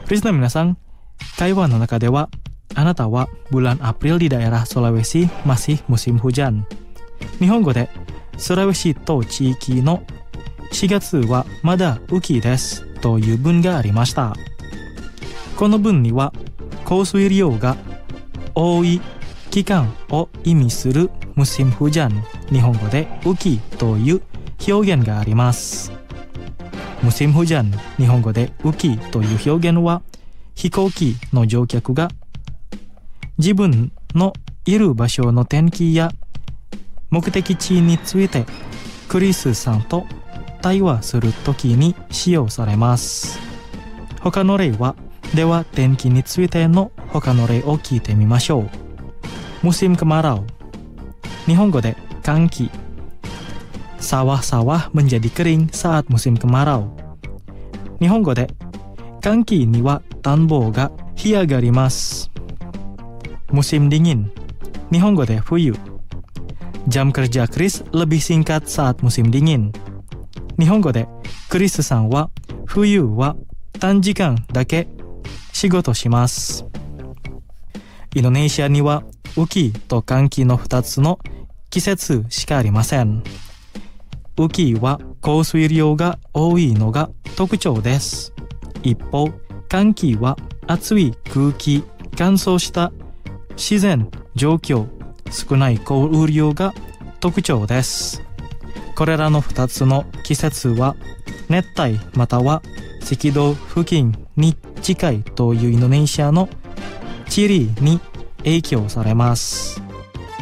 リスナーの皆さん、会話の中ではあなたはbulan April di daerah Sulawesi masih musim hujan。日本語でスラウェシ島地域の4月はまだ雨季ですという文がありました。この文には降水量が多い期間を意味するmusim hujan、日本語で雨季という表現があります。musim hujan、日本語で雨季という表現は、飛行機の乗客が自分のいる場所の天気や目的地についてクリスさんと対話するときに使用されます。他の例は、では天気についての他の例を聞いてみましょう。musim kemarau、日本語で乾季。sawah-sawah menjadi kering saat musim kemarau。日本語で乾季には田んぼが干上がります。musim dingin、日本語で冬。jam kerja Chris lebih singkat saat musim dingin。日本語でクリスさんは冬は短時間だけ仕事します。インドネシアには雨季と乾季の2つの季節しかありません。雨季は降水量が多いのが特徴です。一方、乾季は暑い空気、乾燥した自然状況、少ない降雨量が特徴です。これらの2つの季節は熱帯または赤道付近に近いというインドネシアの地理に影響されます。